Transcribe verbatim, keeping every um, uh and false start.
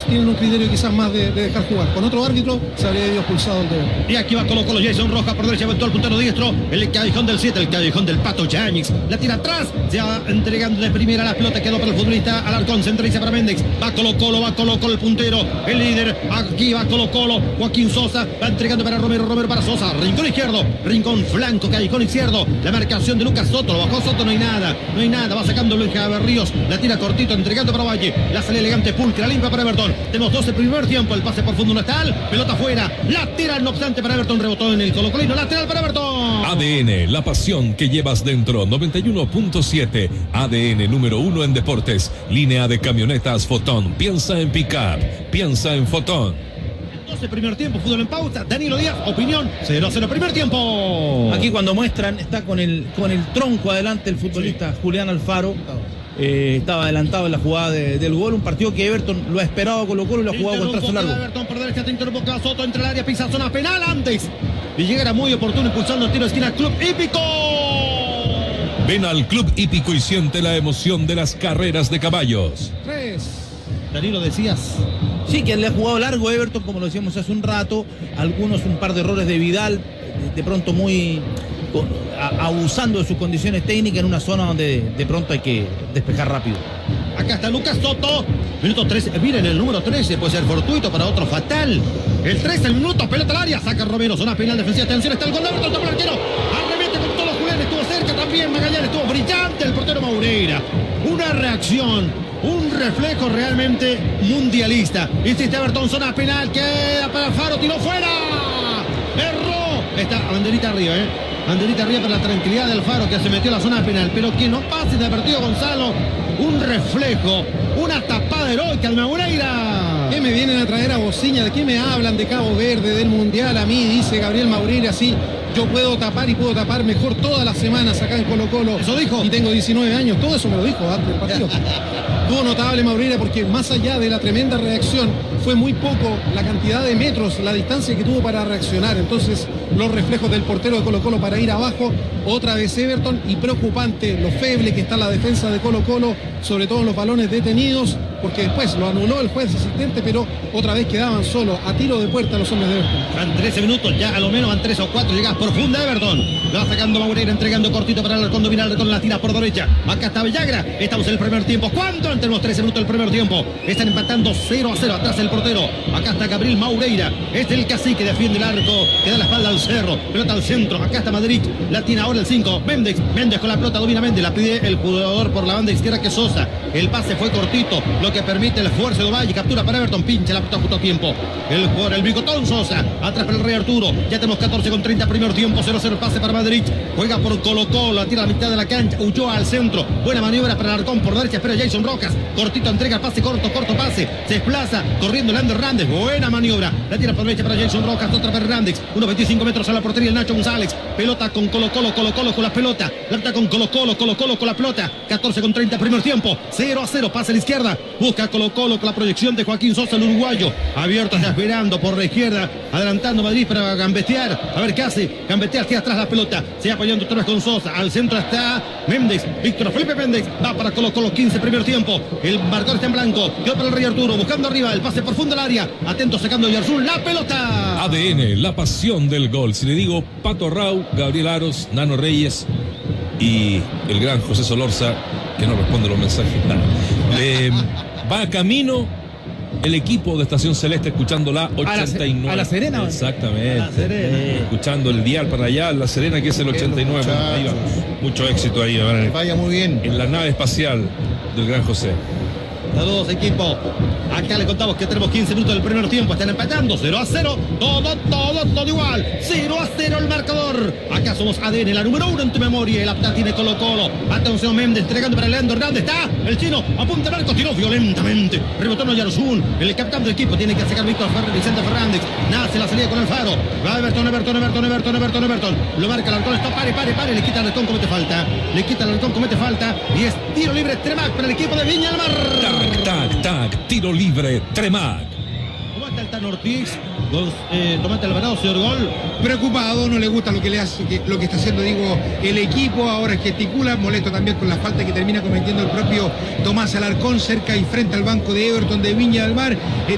tienen un criterio quizás más de, de dejar jugar. Con otro árbitro se habría ido expulsado el dedo. Y aquí va Colo Colo, Jason Rojas por derecha, aventó al puntero diestro, el callejón del siete, el callejón del Pato Yáñez, la tira atrás, se va entregando de primera la pelota, quedó para el futbolista Alarcón, centraliza para Méndez, va Colo Colo, va Colo Colo el puntero, el líder, aquí va Colo Colo, Joaquín Sosa, va entregando para Romero, Romero para Sosa, rincón izquierdo, rincón flanco, callejón izquierdo, la marcación de Lucas Soto, lo bajó Soto, no hay nada, no hay nada, va sacando Luis Javerríos, la tira cortito, entregando para Valle, la sale elegante Pulcra, limpia para Everton, tenemos doce primer tiempo, el pase por fondo no está, pelota afuera, lateral no obstante para Everton, rebotó en el Colo Colino, lateral para Everton. A D N, la pasión que llevas dentro, noventa y uno punto siete, A D N número uno en deportes, línea de camionetas Fotón, piensa en pick-up, piensa en Fotón. doce primer tiempo, fútbol en pausa, Danilo Díaz, opinión, cero a cero primer tiempo. Aquí cuando muestran, está con el, con el tronco adelante el futbolista sí. Julián Alfaro. Eh, estaba adelantado en la jugada de, del gol, un partido que Everton lo ha esperado Colo Colo y lo ha jugado con trazo largo. Everton por derecha, te interboca Soto entre el área, pisa zona penal antes. Y llegara muy oportuno impulsando el tiro de esquina Club Hípico. Ven al Club Hípico y siente la emoción de las carreras de caballos. Tres. Danilo, decías. Sí, que le ha jugado largo Everton, como lo decíamos hace un rato. Algunos, un par de errores de Vidal, de, de pronto muy... Con, a, abusando de sus condiciones técnicas en una zona donde de, de pronto hay que despejar rápido. Acá está Lucas Soto, minuto trece, miren el número trece, puede ser fortuito, para otro fatal. El trece, el minuto, pelota al área, saca Romero, zona penal defensiva, atención, está el gol de Everton, toma el arquero, arremete con todos los Julián, estuvo cerca también, Magallanes estuvo brillante, el portero Maureira. Una reacción, un reflejo realmente mundialista. Insiste Everton, zona penal, queda para Alfaro, tiró fuera, erró, está banderita arriba, eh. Banderita arriba para la tranquilidad de Alfaro, que se metió a la zona penal. Pero que no pase de partido, Gonzalo. Un reflejo, una tapada heroica al Maureira. ¿Qué me vienen a traer a bocina? ¿De qué me hablan de Cabo Verde, del Mundial? A mí, dice Gabriel Maureira, sí. Yo puedo tapar y puedo tapar mejor todas las semanas acá en Colo Colo. Eso dijo. Y tengo diecinueve años. Todo eso me lo dijo antes del partido. Estuvo notable Maureira porque más allá de la tremenda reacción, fue muy poco la cantidad de metros, la distancia que tuvo para reaccionar. Entonces, los reflejos del portero de Colo Colo para ir abajo. Otra vez Everton, y preocupante lo feble que está la defensa de Colo Colo, sobre todo en los balones detenidos, porque después lo anuló el juez asistente, pero otra vez quedaban solo a tiro de puerta los hombres de Everton. Van trece minutos, ya a lo menos van tres o cuatro llegadas profunda Everton. Lo va sacando Maureira, entregando cortito para el Alarcón, domina el Alarcón, la tira por derecha. Acá está Villagra, estamos en el primer tiempo. ¿Cuánto? Entre los trece minutos del primer tiempo. Están empatando cero a cero atrás el portero. Acá está Gabriel Maureira, este es el cacique, defiende el arco, que da la espalda al cerro, pelota al centro. Acá está Madrid, la tiene ahora el cinco, Méndez, Méndez con la pelota, domina Méndez, la pide el jugador por la banda izquierda, que es Sosa. El pase fue cortito, lo que permite el esfuerzo de Valle, captura para Everton, pincha la pelota justo a tiempo. El jugador, el bigotón Sosa, atrás para el Rey Arturo. Ya tenemos catorce con treinta, primer tiempo, cero a cero, pase para Madrid. Juega por Colo Colo, la tira a la mitad de la cancha, Ulloa al centro. Buena maniobra para el Alarcón por derecha, espera Jason Rojas. Cortito entrega, pase corto, corto pase. Se desplaza, corriendo Leandro Hernández. Buena maniobra, la tira por derecha para Jason Rojas, otra para Hernández. Unos veinticinco metros a la portería el Nacho González. Pelota con Colo Colo, Colo Colo con la pelota. La pelota con Colo Colo, Colo Colo con la pelota. catorce con treinta, primer tiempo, cero a cero, pase a la izquierda. Busca Colo Colo con la proyección de Joaquín Sosa, el uruguayo. Abierto, está esperando por la izquierda, adelantando Madrid para gambetear. A ver qué hace, gambetea hacia atrás la pelota. Se apoyando otra vez con Sosa. Al centro está Méndez, Víctor Felipe Méndez. Va para Colo Colo, quince, primer tiempo. El marcador está en blanco. Quedó para el Rey Arturo, buscando arriba, el pase profundo al área. Atento, sacando Yarzún, la pelota. A D N, la pasión del gol. Si le digo Pato Rau, Gabriel Aros, Nano Reyes y el gran José Solorza, que no responde los mensajes, nada. Le va camino el equipo de Estación Celeste, escuchando la ochenta y nueve. A la, a la Serena. Exactamente. A la Serena. Eh, escuchando el dial para allá, La Serena, que es el ochenta y nueve. Ahí va. Mucho éxito ahí. ¿Verdad? Vaya muy bien. En la nave espacial del gran José. Saludos, equipo. Acá le contamos que tenemos quince minutos del primer tiempo. Están empatando cero a cero. Todo, todo, todo igual. cero a cero el marcador. Acá somos A D N, la número uno en tu memoria. El apta tiene Colo Colo. Atención, Méndez entregando para Leandro Hernández. Está el chino. Apunta al arco. Tiró violentamente. Rebotó no Yarzún. El capitán del equipo tiene que sacar Víctor Ferrer, Vicente Fernández. Nace la salida con Alfaro. Va Everton, Everton, Everton, Everton, Everton, Everton. Lo marca el halcón. Está pare, pare, pare. Le quita el halcón, comete falta. Le quita el halcón, comete falta. Y es tiro libre Tremac para el equipo de Viña del Mar. Tac, tac, tac, tiro libre, Tremac. ¿Cómo está el Tan Ortiz? Dos, eh, Tomate Alvarado, señor Gol. Preocupado, no le gusta lo que le hace, que, lo que está haciendo, digo, el equipo. Ahora gesticula, molesto también con la falta que termina cometiendo el propio Tomás Alarcón cerca y frente al banco de Everton de Viña del Mar.